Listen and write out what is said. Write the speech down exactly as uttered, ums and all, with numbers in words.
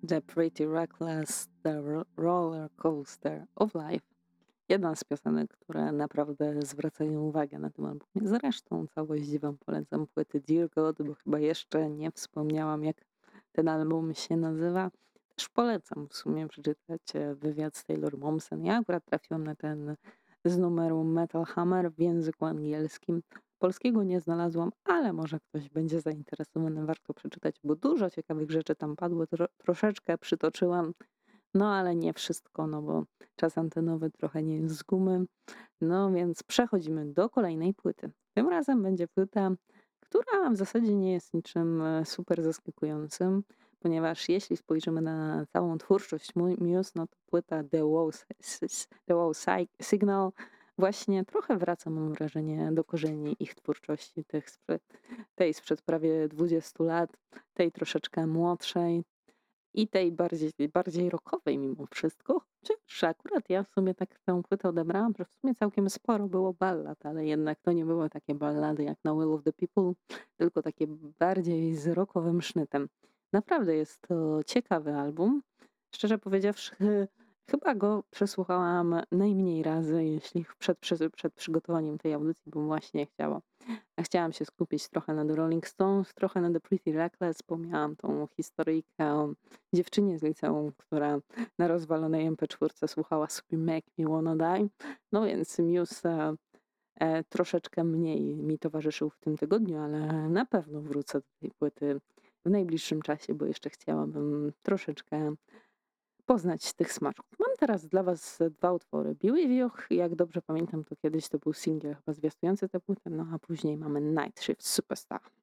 The Pretty Reckless, The Ro- Roller Coaster of Life. Jedna z piosenek, które naprawdę zwracają uwagę na tym albumie. Zresztą całość wam polecam płyty Dear God, bo chyba jeszcze nie wspomniałam, jak ten album się nazywa. Też polecam w sumie przeczytać e, wywiad z Taylor Momsen. Ja akurat trafiłam na ten z numeru Metal Hammer w języku angielskim. Polskiego nie znalazłam, ale może ktoś będzie zainteresowany, warto przeczytać, bo dużo ciekawych rzeczy tam padło. Tro, troszeczkę przytoczyłam, no ale nie wszystko, no bo czas antenowy trochę nie jest z gumy. No więc przechodzimy do kolejnej płyty. Tym razem będzie płyta, która w zasadzie nie jest niczym e, super zaskakującym, ponieważ jeśli spojrzymy na całą twórczość Mu- Muse, no to płyta The Wow, S- S- The wow Sig- Signal właśnie trochę wraca, mam wrażenie, do korzeni ich twórczości, tych sprzed, tej sprzed prawie dwudziestu lat, tej troszeczkę młodszej, i tej bardziej bardziej rockowej mimo wszystko. Chociaż akurat ja w sumie tak tę płytę odebrałam, że w sumie całkiem sporo było ballad, ale jednak to nie były takie ballady jak na Will of the People, tylko takie bardziej z rockowym sznytem. Naprawdę jest to ciekawy album. Szczerze powiedziawszy, chyba go przesłuchałam najmniej razy, jeśli przed, przed, przed przygotowaniem tej audycji, bo właśnie chciałam. Ja chciałam się skupić trochę na The Rolling Stones, trochę na The Pretty Reckless, bo miałam tą historyjkę o dziewczynie z liceum, która na rozwalonej em pe cztery słuchała sobie Make Me Wanna Die. No więc Muse e, e, troszeczkę mniej mi towarzyszył w tym tygodniu, ale na pewno wrócę do tej płyty w najbliższym czasie, bo jeszcze chciałabym troszeczkę poznać tych smaczków. Mam teraz dla was dwa utwory. Be With You, jak dobrze pamiętam, to kiedyś to był singiel chyba zwiastujący tę płytę, no a później mamy Night Shift Superstar.